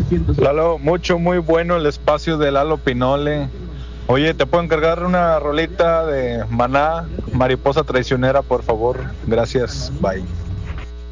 Lalo, muy bueno el espacio de Lalo Pinole. Oye, ¿te puedo encargar una rolita de Maná, Mariposa Traicionera, por favor? Gracias, bye.